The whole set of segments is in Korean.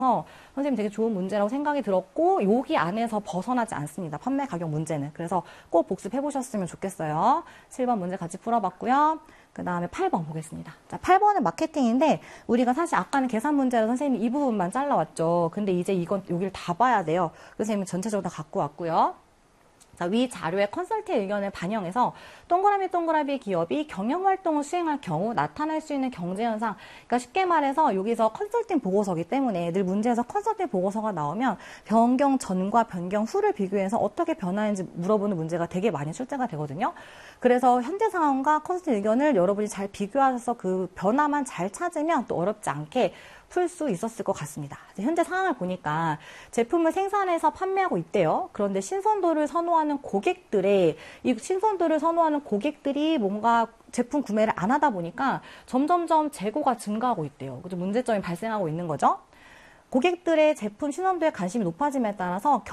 선생님 되게 좋은 문제라고 생각이 들었고 여기 안에서 벗어나지 않습니다. 판매 가격 문제는. 그래서 꼭 복습해 보셨으면 좋겠어요. 7번 문제 같이 풀어봤고요. 그 다음에 8번 보겠습니다. 자, 8번은 마케팅인데 우리가 사실 아까는 계산 문제라 선생님이 이 부분만 잘라왔죠. 근데 이제 이건 여기를 다 봐야 돼요. 그래서 선생님이 전체적으로 다 갖고 왔고요. 자, 위 자료의 컨설팅 의견을 반영해서 동그라미 기업이 경영활동을 수행할 경우 나타날 수 있는 경제현상, 그러니까 쉽게 말해서 여기서 컨설팅 보고서이기 때문에 늘 문제에서 컨설팅 보고서가 나오면 변경 전과 변경 후를 비교해서 어떻게 변화했는지 물어보는 문제가 되게 많이 출제가 되거든요. 그래서 현재 상황과 컨설팅 의견을 여러분이 잘 비교하셔서 그 변화만 잘 찾으면 또 어렵지 않게 풀 수 있었을 것 같습니다. 현재 상황을 보니까 제품을 생산해서 판매하고 있대요. 그런데 신선도를 선호하는 고객들이 뭔가 제품 구매를 안 하다 보니까 점점점 재고가 증가하고 있대요. 그래서 문제점이 발생하고 있는 거죠. 고객들의 제품 신선도에 관심이 높아짐에 따라서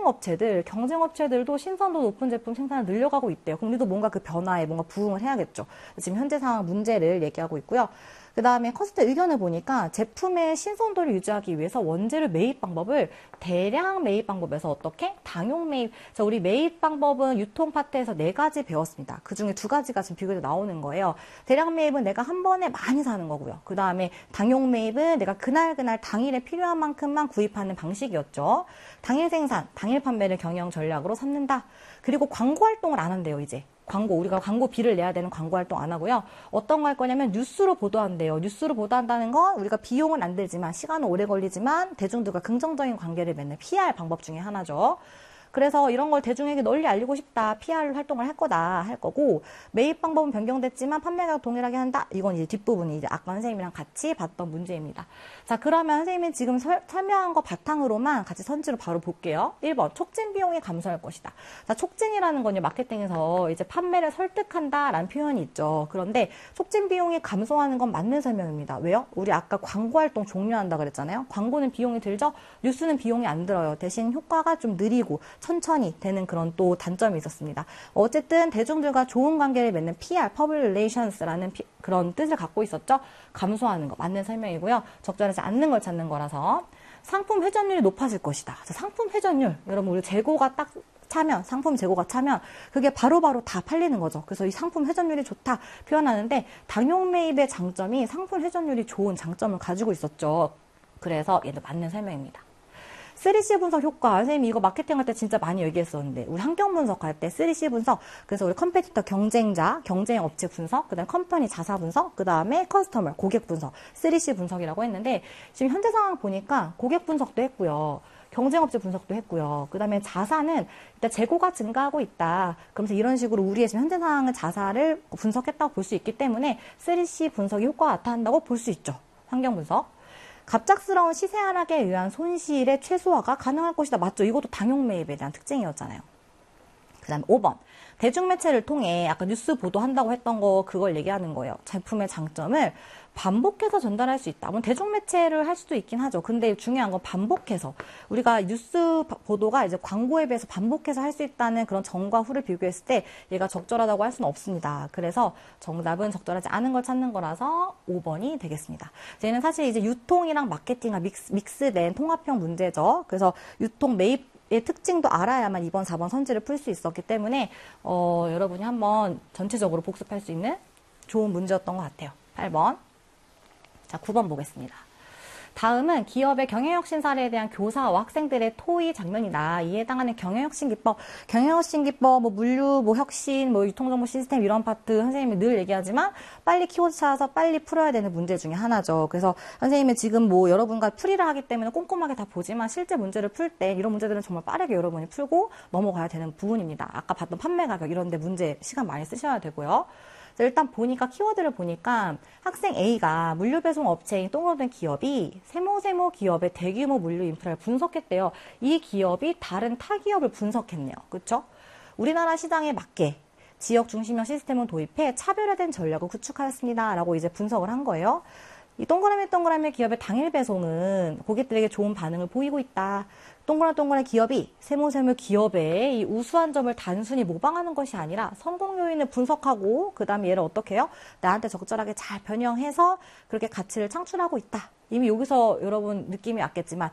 경쟁업체들도 신선도 높은 제품 생산을 늘려가고 있대요. 그럼 우리도 뭔가 그 변화에 뭔가 부응을 해야겠죠. 지금 현재 상황 문제를 얘기하고 있고요. 그 다음에 컨설팅 의견을 보니까 제품의 신선도를 유지하기 위해서 원재료 매입 방법을 대량 매입 방법에서 어떻게? 당용 매입. 자, 우리 매입 방법은 유통 파트에서 4가지 배웠습니다. 그 중에 2가지가 지금 비교해서 나오는 거예요. 대량 매입은 내가 한 번에 많이 사는 거고요. 그 다음에 당용 매입은 내가 그날 당일에 필요한 만큼만 구입하는 방식이었죠. 당일 생산, 당일 판매를 경영 전략으로 삼는다. 그리고 광고 활동을 안 한대요, 이제. 우리가 광고비를 내야 되는 광고 활동 안 하고요. 어떤 거 할 거냐면 뉴스로 보도한대요. 뉴스로 보도한다는 건 우리가 비용은 안 들지만 시간은 오래 걸리지만 대중들과 긍정적인 관계를 맺는 PR 방법 중에 하나죠. 그래서 이런 걸 대중에게 널리 알리고 싶다. PR 활동을 할 거고 매입 방법은 변경됐지만 판매가 동일하게 한다. 이건 이제 뒷부분이 이제 아까 선생님이랑 같이 봤던 문제입니다. 자, 그러면 선생님이 지금 설명한 거 바탕으로만 같이 선지로 바로 볼게요. 1번 촉진 비용이 감소할 것이다. 자, 촉진이라는 건 마케팅에서 이제 판매를 설득한다라는 표현이 있죠. 그런데 촉진 비용이 감소하는 건 맞는 설명입니다. 왜요? 우리 아까 광고 활동 종료한다 그랬잖아요. 광고는 비용이 들죠. 뉴스는 비용이 안 들어요. 대신 효과가 좀 느리고 천천히 되는 그런 또 단점이 있었습니다. 어쨌든 대중들과 좋은 관계를 맺는 PR, Public Relations라는 그런 뜻을 갖고 있었죠. 감소하는 거 맞는 설명이고요. 적절하지 않는 걸 찾는 거라서 상품 회전율이 높아질 것이다. 상품 회전율, 여러분 우리 상품 재고가 차면 그게 바로바로 다 팔리는 거죠. 그래서 이 상품 회전율이 좋다 표현하는데 당용 매입의 장점이 상품 회전율이 좋은 장점을 가지고 있었죠. 그래서 얘도 맞는 설명입니다. 3C 분석 효과. 선생님이 이거 마케팅 할 때 진짜 많이 얘기했었는데 우리 환경 분석할 때 3C 분석, 그래서 우리 컴페티터 경쟁자, 경쟁 업체 분석, 그 다음에 컴퍼니 자사 분석, 그 다음에 커스터머, 고객 분석, 3C 분석이라고 했는데 지금 현재 상황 보니까 고객 분석도 했고요. 경쟁업체 분석도 했고요. 그 다음에 자사는 일단 재고가 증가하고 있다. 그러면서 이런 식으로 우리의 지금 현재 상황은 자사를 분석했다고 볼 수 있기 때문에 3C 분석이 효과가 나타난다고 볼 수 있죠. 환경 분석. 갑작스러운 시세 하락에 의한 손실의 최소화가 가능할 것이다. 맞죠? 이것도 당용 매입에 대한 특징이었잖아요. 그 다음에 5번. 대중매체를 통해 아까 뉴스 보도한다고 했던 거 그걸 얘기하는 거예요. 제품의 장점을 반복해서 전달할 수 있다. 대중매체를 할 수도 있긴 하죠. 근데 중요한 건 반복해서. 우리가 뉴스 보도가 이제 광고에 비해서 반복해서 할 수 있다는 그런 전과 후를 비교했을 때 얘가 적절하다고 할 수는 없습니다. 그래서 정답은 적절하지 않은 걸 찾는 거라서 5번이 되겠습니다. 얘는 사실 이제 유통이랑 마케팅과 믹스된 통합형 문제죠. 그래서 유통 매입의 특징도 알아야만 2번, 4번 선지를 풀 수 있었기 때문에 여러분이 한번 전체적으로 복습할 수 있는 좋은 문제였던 것 같아요. 8번. 자, 9번 보겠습니다. 다음은 기업의 경영혁신 사례에 대한 교사와 학생들의 토의 장면이다. 이에 해당하는 경영혁신 기법, 물류, 혁신, 유통정보 시스템 이런 파트 선생님이 늘 얘기하지만 빨리 키워드 찾아서 빨리 풀어야 되는 문제 중에 하나죠. 그래서 선생님이 지금 여러분과 풀이를 하기 때문에 꼼꼼하게 다 보지만 실제 문제를 풀 때 이런 문제들은 정말 빠르게 여러분이 풀고 넘어가야 되는 부분입니다. 아까 봤던 판매 가격 이런 데 문제 시간 많이 쓰셔야 되고요. 일단 보니까 키워드를 보니까 학생 A가 물류 배송 업체인 동그란 기업이 세모 기업의 대규모 물류 인프라를 분석했대요. 이 기업이 다른 타 기업을 분석했네요. 그렇죠? 우리나라 시장에 맞게 지역 중심형 시스템을 도입해 차별화된 전략을 구축하였습니다. 라고 이제 분석을 한 거예요. 이 동그라미 기업의 당일 배송은 고객들에게 좋은 반응을 보이고 있다. 동그란 기업이 세모 기업의 이 우수한 점을 단순히 모방하는 것이 아니라 성공 요인을 분석하고 그 다음에 얘를 어떻게 해요? 나한테 적절하게 잘 변형해서 그렇게 가치를 창출하고 있다. 이미 여기서 여러분 느낌이 왔겠지만